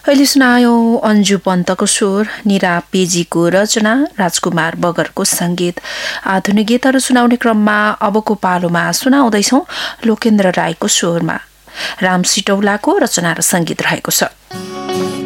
अहिले सुनायो अन्जु पन्तको स्वर, निरा पेजीको रचना, राजकुमार बगरको संगीत। आधुनिक गीतहरू सुनाउने क्रममा अबको पालोमा सुनाउँदैछौ लोकेन्द्र राईको स्वरमा। राम सिटौलाको रचना र संगीत रहेको छ।